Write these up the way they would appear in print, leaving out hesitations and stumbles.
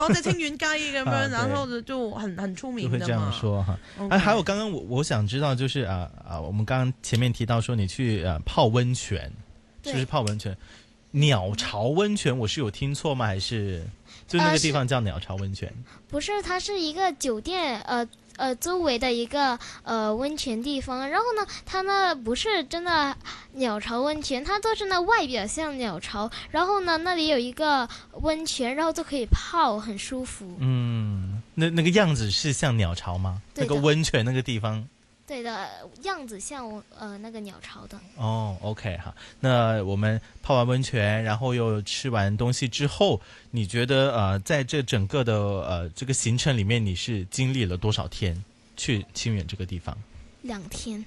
在清远街咁样，然后就很出名的嘛。 就会这样说哈。 Okay. 还有刚刚我想知道就是我们刚刚前面提到说你去泡温泉，是不是泡温泉？鸟巢温泉我是有听错吗？还是就那个地方叫鸟巢温泉？ 不是，它是一个酒店周围的一个温泉地方，然后呢，它呢不是真的鸟巢温泉，它都是那外表像鸟巢，然后呢那里有一个温泉，然后就可以泡，很舒服。 那个样子是像鸟巢吗？那个温泉那个地方？ 对的，样子像那个鸟巢的。 哦 ，OK 哈，那我们泡完温泉，然后又吃完东西之后，你觉得在这整个的这个行程里面，你是经历了多少天去清远这个地方 ？2天。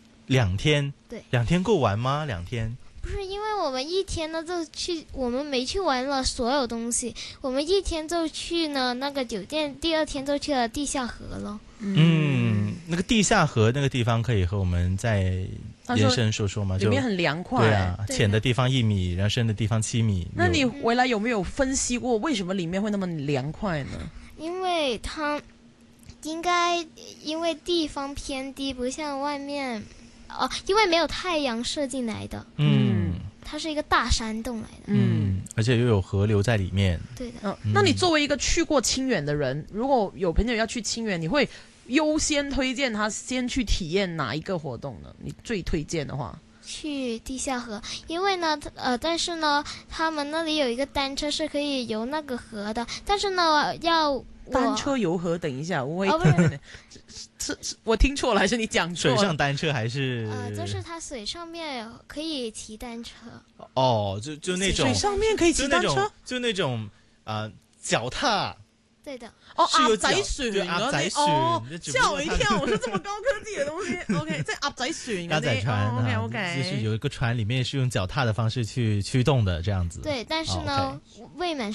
2天？ 对。 2天够完吗？2天？ 不是，因为我们1天呢我们没去玩了所有东西，我们1天就去了那个酒店，第2天就去了地下河了。 那个地下河那个地方可以和我们再延伸说说吗？ 里面很凉快。 对啊，浅的地方1米，然后深的地方7米。 那你回来有没有分析过为什么里面会那么凉快呢？ 因为它应该因为地方偏低，不像外面因为没有太阳射进来的。它是一个大山洞来的。 而且又有河流在里面。 对的。 那你作为一个去过清远的人，如果有朋友要去清远，你会优先推荐他先去体验哪一个活动呢？你最推荐的话， 去地下河，因为呢，但是呢，他们那里有一个单车是可以游那个河的，但是呢， 单车游河。等一下， 不是我听错了还是你讲错了？ 水上单车还是？ 就是它水上面可以骑单车。 就那种水上面可以骑单车， 就那种脚踏。 对的。 鴨仔船嗰啲嚇我一跳！我說這麼高科技的東西，OK，即係鴨仔船嗰啲。 鴨仔船 ，OK， 就是有一個船，裡面是用腳踏的方式去驅動的，這樣子。 對，但是呢，未滿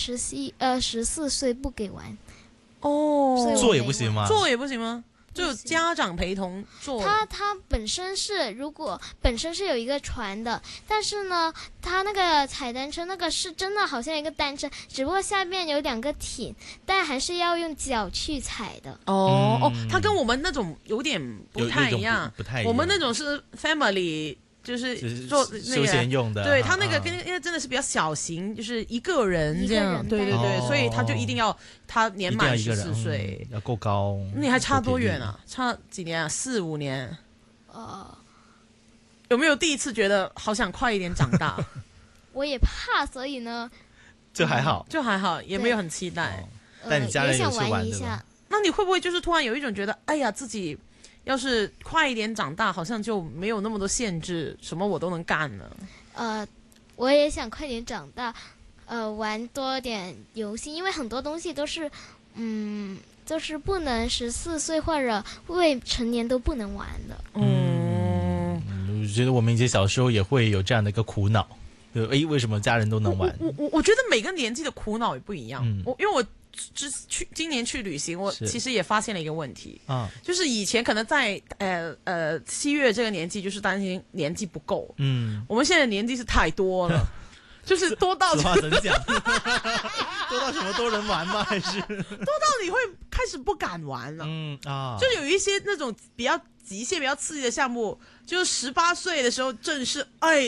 14歲不給玩。 坐也不行嗎？ 坐也不行嗎？就家長陪同坐。 它本身是有一个船的，但是呢，它那个踩单车那个是真的好像一个单车，只不过下面有2个艇，但还是要用脚去踩的。 它跟我们那种有点不太一样，我们那种是 family。就是做那个休闲用的， 对他那个因为真的是比较小型，就是一个人这样，对，所以他就一定要他年满14岁， 要够高。 你还差多远啊？差几年啊？4、5年？有没有第一次觉得好想快一点长大？ 我也怕，所以呢， 就还好， 也没有很期待。 但你家人有去玩一下， 那你会不会就是突然有一种觉得，哎呀，自己要是快一点长大，好像就没有那么多限制，什么我都能干了。 我也想快点长大，玩多点游戏，因为很多东西都是，就是不能14岁或者未成年都不能玩的。 我觉得我们以前小时候也会有这样的一个苦恼，为什么家人都能玩？ 我觉得每个年纪的苦恼也不一样。因为我今年去旅行，我其实也发现了一个问题，就是以前可能在7月这个年纪，就是担心年纪不够，我们现在年纪是太多了，就是多到实话怎讲？多到什么都能玩吗？还是多到你会开始不敢玩了？就有一些那种比较极限、比较刺激的项目，就是18岁的时候正是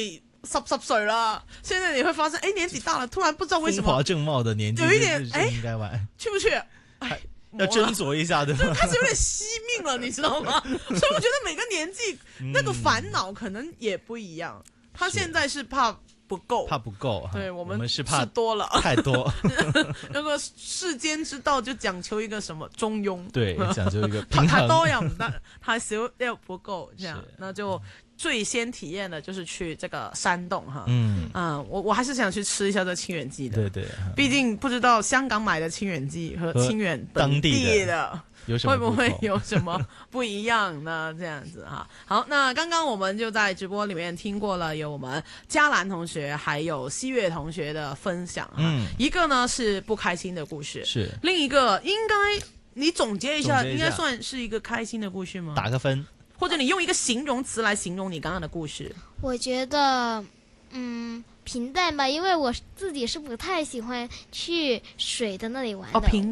10岁了，现在你会发现，年纪大了，突然不知道为什么风华正茂的年纪， 有一点应该玩， 去不去？ 要斟酌一下，对吧？ 就开始有点惜命了，你知道吗？所以我觉得每个年纪那个烦恼可能也不一样。他现在是怕不够，对，我们是怕多了， 太多。 那个世间之道就讲求一个什么中庸， 对，讲究一个平衡， 太多又唔得，太少又不够，这样那就。最先体验的就是去这个山洞哈，我还是想去吃一下这清远鸡的， 对， 毕竟不知道香港买的清远鸡和清远本地的会不会有什么不一样呢？这样子哈。好，那刚刚我们就在直播里面听过了有我们嘉兰同学还有西月同学的分享一个呢是不开心的故事， 是另一个应该你总结一下，应该算是一个开心的故事吗？ 打个分。 或者你用一个形容词来形容你刚刚的故事。 我觉得平淡吧，因为我自己是不太喜欢去水的那里玩的。 平